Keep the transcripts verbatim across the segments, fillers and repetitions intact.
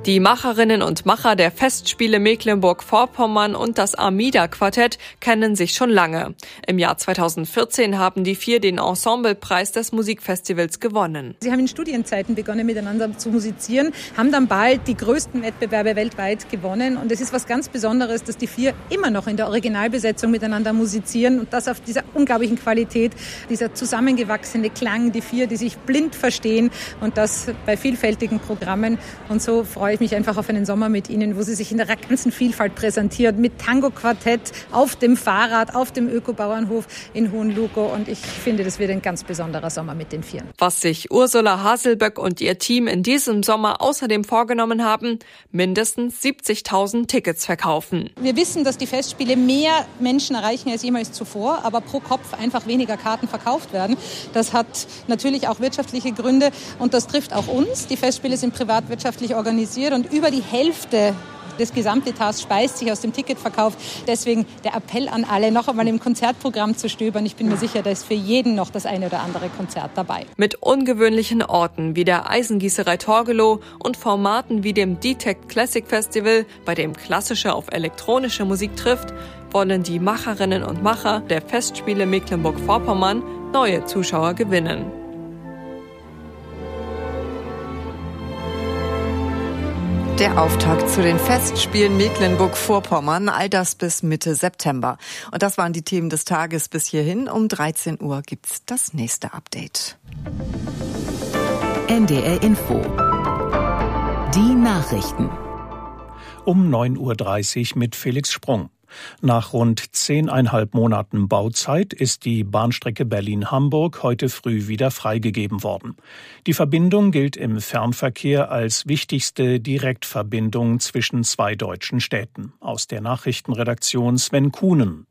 Die Macherinnen und Macher der Festspiele Mecklenburg-Vorpommern und das Armida-Quartett kennen sich schon lange. Im Jahr zweitausendvierzehn haben die vier den Ensemblepreis des Musikfestivals gewonnen. Sie haben in Studienzeiten begonnen, miteinander zu musizieren, haben dann bald die größten Wettbewerbe weltweit gewonnen. Und es ist was ganz Besonderes, dass die vier immer noch in der Originalbesetzung miteinander musizieren und das auf dieser unglaublichen Qualität, dieser zusammengewachsene Klang, die vier, die sich blind verstehen und das bei vielfältigen Programmen. Und so freue ich mich einfach auf einen Sommer mit Ihnen, wo Sie sich in der ganzen Vielfalt präsentieren, mit Tango-Quartett auf dem Fahrrad, auf dem Ökobauernhof in Hohenlohe. Und ich finde, das wird ein ganz besonderer Sommer mit den Vieren. Was sich Ursula Haselböck und ihr Team in diesem Sommer außerdem vorgenommen haben, mindestens siebzigtausend Tickets verkaufen. Wir wissen, dass die Festspiele mehr Menschen erreichen als jemals zuvor, aber pro Kopf einfach weniger Karten verkauft werden. Das hat natürlich auch wirtschaftliche Gründe und das trifft auch uns. Die Festspiele sind privatwirtschaftlich organisiert und über die Hälfte des Gesamtetats speist sich aus dem Ticketverkauf. Deswegen der Appell an alle, noch einmal im Konzertprogramm zu stöbern. Ich bin mir sicher, da ist für jeden noch das eine oder andere Konzert dabei. Mit ungewöhnlichen Orten wie der Eisengießerei Torgelow und Formaten wie dem D-Tech Classic Festival, bei dem klassische auf elektronische Musik trifft, wollen die Macherinnen und Macher der Festspiele Mecklenburg-Vorpommern neue Zuschauer gewinnen. Der Auftakt zu den Festspielen Mecklenburg-Vorpommern, all das bis Mitte September. Und das waren die Themen des Tages bis hierhin. Um dreizehn Uhr gibt's das nächste Update. N D R Info. Die Nachrichten. Um neun Uhr dreißig mit Felix Sprung. Nach rund zehneinhalb Monaten Bauzeit ist die Bahnstrecke Berlin-Hamburg heute früh wieder freigegeben worden. Die Verbindung gilt im Fernverkehr als wichtigste Direktverbindung zwischen zwei deutschen Städten. Aus der Nachrichtenredaktion Sven Kuhnen.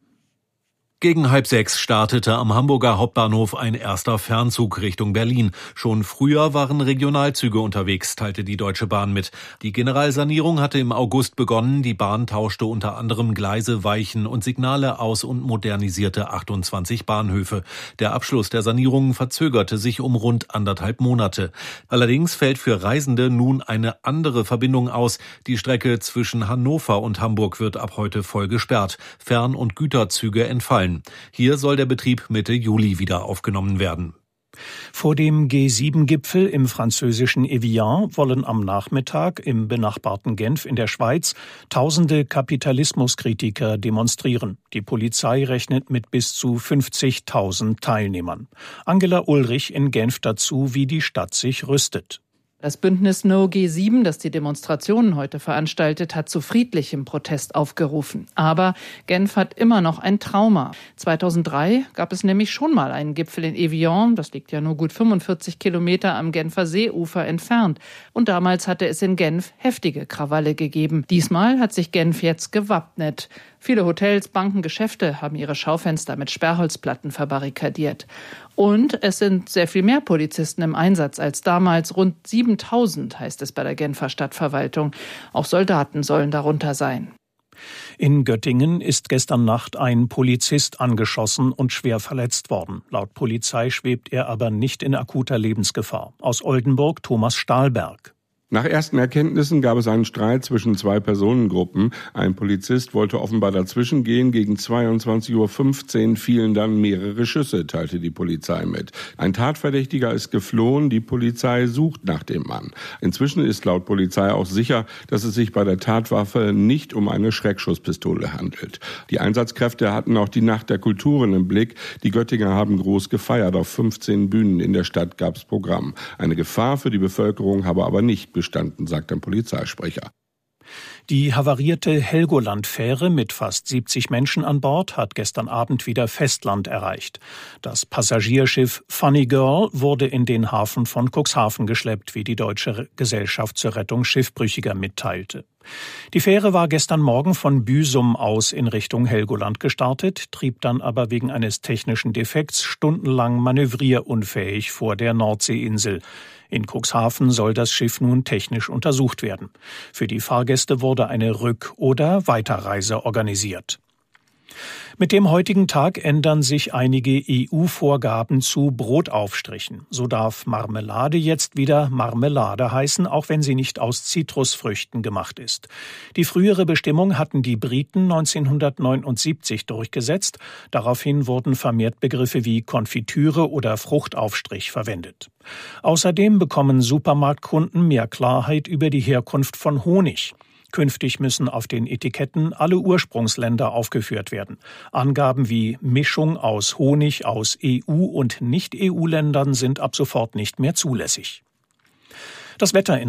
Gegen halb sechs startete am Hamburger Hauptbahnhof ein erster Fernzug Richtung Berlin. Schon früher waren Regionalzüge unterwegs, teilte die Deutsche Bahn mit. Die Generalsanierung hatte im August begonnen. Die Bahn tauschte unter anderem Gleise, Weichen und Signale aus und modernisierte achtundzwanzig Bahnhöfe. Der Abschluss der Sanierung verzögerte sich um rund anderthalb Monate. Allerdings fällt für Reisende nun eine andere Verbindung aus. Die Strecke zwischen Hannover und Hamburg wird ab heute voll gesperrt. Fern- und Güterzüge entfallen. Hier soll der Betrieb Mitte Juli wieder aufgenommen werden. Vor dem G sieben Gipfel im französischen Evian wollen am Nachmittag im benachbarten Genf in der Schweiz tausende Kapitalismuskritiker demonstrieren. Die Polizei rechnet mit bis zu fünfzigtausend Teilnehmern. Angela Ulrich in Genf dazu, wie die Stadt sich rüstet. Das Bündnis No G sieben, das die Demonstrationen heute veranstaltet, hat zu friedlichem Protest aufgerufen. Aber Genf hat immer noch ein Trauma. zweitausenddrei gab es nämlich schon mal einen Gipfel in Evian. Das liegt ja nur gut fünfundvierzig Kilometer am Genfer Seeufer entfernt. Und damals hatte es in Genf heftige Krawalle gegeben. Diesmal hat sich Genf jetzt gewappnet. Viele Hotels, Banken, Geschäfte haben ihre Schaufenster mit Sperrholzplatten verbarrikadiert. Und es sind sehr viel mehr Polizisten im Einsatz als damals. Rund siebentausend heißt es bei der Genfer Stadtverwaltung. Auch Soldaten sollen darunter sein. In Göttingen ist gestern Nacht ein Polizist angeschossen und schwer verletzt worden. Laut Polizei schwebt er aber nicht in akuter Lebensgefahr. Aus Oldenburg Thomas Stahlberg. Nach ersten Erkenntnissen gab es einen Streit zwischen zwei Personengruppen. Ein Polizist wollte offenbar dazwischen gehen. Gegen zweiundzwanzig Uhr fünfzehn fielen dann mehrere Schüsse, teilte die Polizei mit. Ein Tatverdächtiger ist geflohen. Die Polizei sucht nach dem Mann. Inzwischen ist laut Polizei auch sicher, dass es sich bei der Tatwaffe nicht um eine Schreckschusspistole handelt. Die Einsatzkräfte hatten auch die Nacht der Kulturen im Blick. Die Göttinger haben groß gefeiert. Auf fünfzehn Bühnen in der Stadt gab es Programm. Eine Gefahr für die Bevölkerung habe aber nicht bestanden. Bestanden, sagt ein Polizeisprecher. Die havarierte Helgoland-Fähre mit fast siebzig Menschen an Bord hat gestern Abend wieder Festland erreicht. Das Passagierschiff Funny Girl wurde in den Hafen von Cuxhaven geschleppt, wie die Deutsche Gesellschaft zur Rettung Schiffbrüchiger mitteilte. Die Fähre war gestern Morgen von Büsum aus in Richtung Helgoland gestartet, trieb dann aber wegen eines technischen Defekts stundenlang manövrierunfähig vor der Nordseeinsel. In Cuxhaven soll das Schiff nun technisch untersucht werden. Für die Fahrgäste wurde eine Rück- oder Weiterreise organisiert. Mit dem heutigen Tag ändern sich einige E U-Vorgaben zu Brotaufstrichen. So darf Marmelade jetzt wieder Marmelade heißen, auch wenn sie nicht aus Zitrusfrüchten gemacht ist. Die frühere Bestimmung hatten die Briten neunzehnhundertneunundsiebzig durchgesetzt. Daraufhin wurden vermehrt Begriffe wie Konfitüre oder Fruchtaufstrich verwendet. Außerdem bekommen Supermarktkunden mehr Klarheit über die Herkunft von Honig. Künftig müssen auf den Etiketten alle Ursprungsländer aufgeführt werden. Angaben wie Mischung aus Honig aus E U- und Nicht-E U-Ländern sind ab sofort nicht mehr zulässig. Das Wetter in